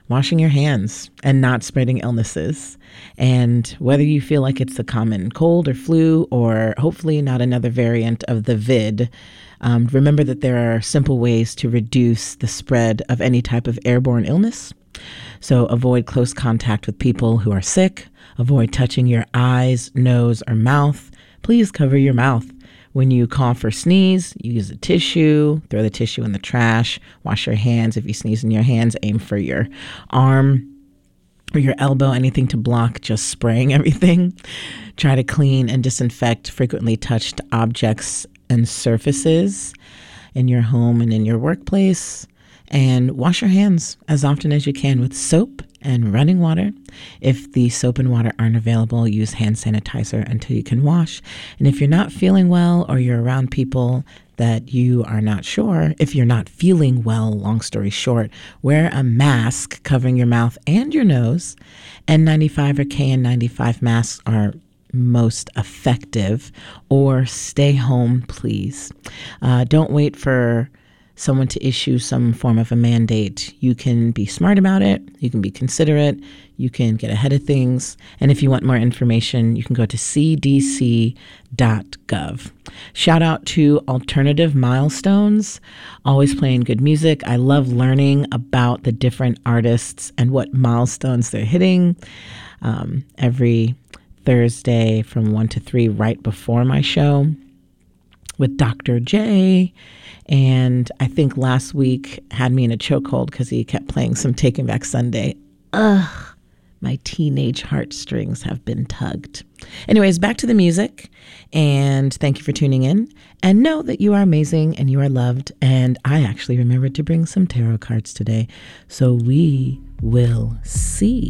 washing your hands and not spreading illnesses. And whether you feel like it's a common cold or flu, or hopefully not another variant of the vid, remember that there are simple ways to reduce the spread of any type of airborne illness. So avoid close contact with people who are sick. Avoid touching your eyes, nose, or mouth. Please cover your mouth. When you cough or sneeze, you use a tissue, throw the tissue in the trash, wash your hands. If you sneeze in your hands, aim for your arm or your elbow, anything to block just spraying everything. Try to clean and disinfect frequently touched objects and surfaces in your home and in your workplace. And wash your hands as often as you can with soap and running water. If the soap and water aren't available, use hand sanitizer until you can wash. And if you're not feeling well or you're around people that you are not sure, if you're not feeling well, long story short, wear a mask covering your mouth and your nose. N95 or KN95 masks are most effective, or stay home, please. Don't wait for someone to issue some form of a mandate. You can be smart about it. You can be considerate. You can get ahead of things. And if you want more information, you can go to cdc.gov. Shout out to Alternative Milestones, always playing good music. I love learning about the different artists and what milestones they're hitting. Every Thursday from 1 to 3 right before my show with Dr. J. And I think last week had me in a chokehold because he kept playing some Taking Back Sunday. My teenage heartstrings have been tugged. Anyways, back to the music. And thank you for tuning in. And know that you are amazing and you are loved. And I actually remembered to bring some tarot cards today. So we will see.